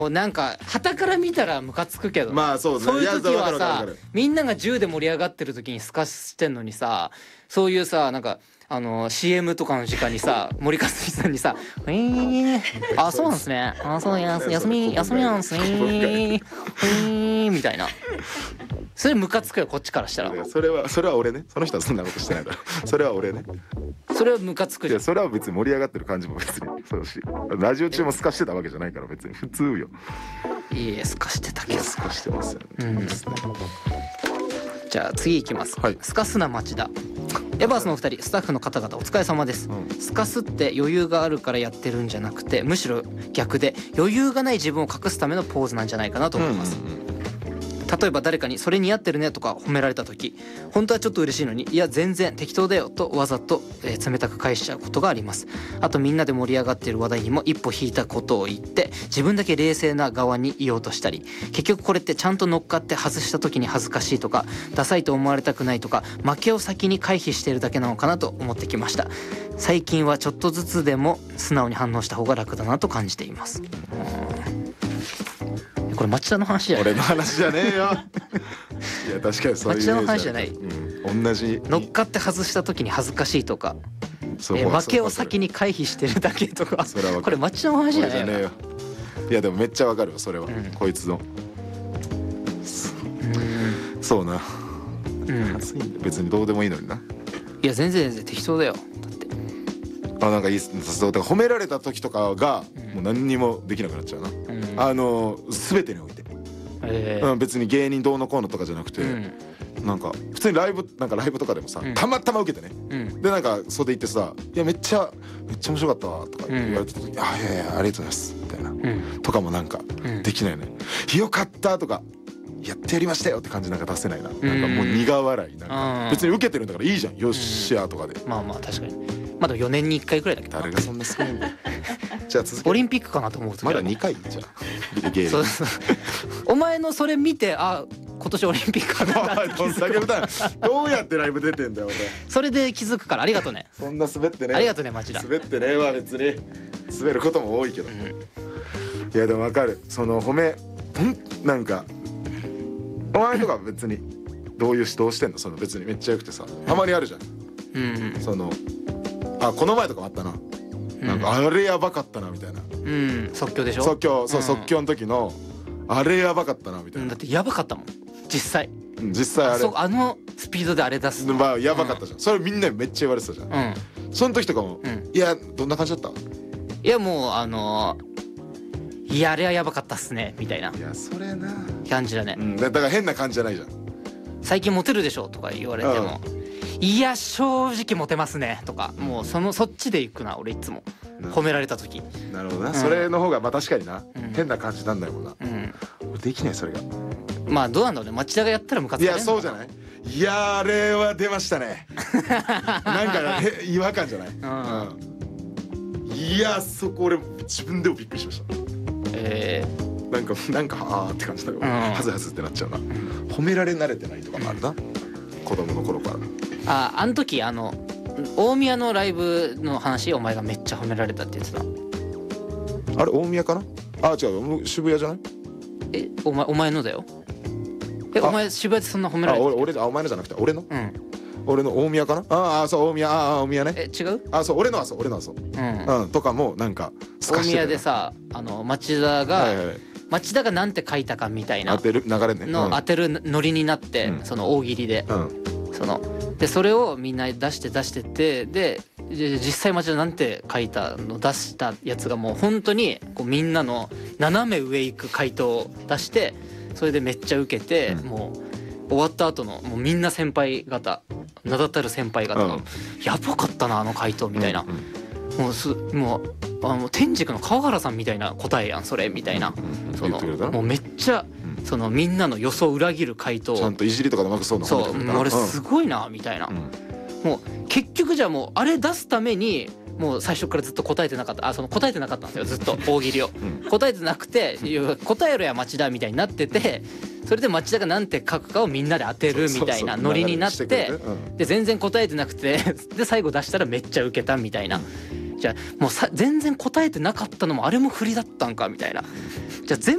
なんか旗から見たらムカつくけど、 まあそうね、 そういう時はさわかるわかるみんなが10で盛り上がってる時にスカしてんのにさ、そういうさなんかCM とかの時間にさ森和美さんにさあそうなんですね、あそう休みなんですねみたいな、それムカつくよこっちからしたら。 それは俺ね、その人はそんなことしてないからそれは俺ね。 それはムカつくじゃん。 いやそれは別に盛り上がってる感じも別にそうし、ラジオ中もスカしてたわけじゃないから別に普通よ。 いやスカしてたけどスカしてますよね、ですね。 じゃあ次いきます、 はい、 スカスな町田。エバースのお二人、スタッフの方々お疲れ様です、スカスって余裕があるからやってるんじゃなくて、むしろ逆で余裕がない自分を隠すためのポーズなんじゃないかなと思います、例えば誰かにそれ似合ってるねとか褒められた時、本当はちょっと嬉しいのに、いや全然適当だよとわざと、冷たく返しちゃうことがあります。あとみんなで盛り上がっている話題にも一歩引いたことを言って自分だけ冷静な側にいようとしたり、結局これってちゃんと乗っかって外した時に恥ずかしいとかダサいと思われたくないとか負けを先に回避しているだけなのかなと思ってきました。最近はちょっとずつでも素直に反応した方が楽だなと感じています。これ町田の話じゃない。 俺の話じゃねえよいや確かにそういうイメージ町田の話じゃない、 同じ乗っかって外した時に恥ずかしいとか負けを先に回避してるだけとか、これ町田の話じゃないよ。 いやでもめっちゃわかるよそれは、こいつのそうな、別にどうでもいいのにな。 いや全然適当だよ。だってなんかいいっすね。そうだから褒められた時とかがもう何にもできなくなっちゃうな、全てにおいて、別に芸人どうのこうのとかじゃなくて、なんか普通にライブとかでもさ、たまたま受けてね、でなんか袖行ってさ「いやめっちゃ面白かったわ」とか言われた時に「あいやいやありがとうございます」みたいな、とかもなんかできないね。よかったとかやってやりましたよって感じなんか出せないな。なんかもう苦笑い、なんか別に受けてるんだからいいじゃん、よっしゃとかで。 まあまあ確かにまだ4年に1回くらいだけど、 誰がそんな少ないんだよじゃあ続けオリンピックかなと思うとまだ2回じゃあ芸人お前のそれ見て今年オリンピックかなってどうやってライブ出てんだよ俺。 それで気づくからありがとうね。 そんな滑ってね、 ありがとうね町田。 滑ってねは別に滑ることも多いけど、いやでも分かる、その褒めなんかお前とか別にどうしてんの、その別にめっちゃよくてさ、たまにあるじゃん、そのこの前とかもあったな、なんかあれやばかったなみたいな、 即興でしょ。 即興の時のあれやばかったなみたいな、 だってやばかったもん実際あれあのスピードであれ出すの、 まあやばかったじゃん、それみんなにめっちゃ言われてたじゃん、その時とかもいやどんな感じだった？ いやもういやあれはやばかったっすねみたいな、 いやそれな感じだね、 だから変な感じじゃないじゃん。 最近モテるでしょとか言われても、いや正直モテますねとか、もうそっちで行くな俺いつも褒められた時。 なるほどな、それの方がまあ確かにな、変な感じなんだよな、できないそれが。 まあどうなんだろうね、町田がやったらムカつく。 いやそうじゃない、いやあれは出ましたねなんか違和感じゃない、いやそこ俺自分でもびっくりしました。なんかあーって感じだよ、はずはずってなっちゃうな、褒められ慣れてないとかもあるな、子供の頃から。 あの時大宮のライブの話お前がめっちゃ褒められたって言ってた。 あれ大宮かな、違う渋谷じゃない？ お前のだよ。お前渋谷でそんな褒められた？ お前のじゃなくて俺の、俺の大宮かな、そう大宮ね。 違う？ そう俺のはそうとかもなんか大宮でさ町田がなんて書いたかみたいな当てる流れねの当てるノリになって、その大喜利で、それをみんな出してってで実際町田なんて書いたの出したやつがもう本当にこうみんなの斜め上行く回答を出して、それでめっちゃ受けて、もう終わった後のもうみんな先輩方名だたる先輩方がやばかったなあの回答みたいな、もう天竺の川原さんみたいな答えやんそれみたいな、もうめっちゃみんなの予想を裏切る回答、 ちゃんといじりとかでうまくそう俺すごいなみたいな、もう結局じゃあもうあれ出すためにもう最初からずっと答えてなかった、答えてなかったんですよずっと大喜利を、答えてなくて答えろや町田みたいになってて、それで町田がなんて書くかをみんなで当てるみたいなノリになって、で全然答えてなくてで最後出したらめっちゃウケたみたいな、じゃあもう全然答えてなかったのもあれも振りだったんかみたいな、じゃあ全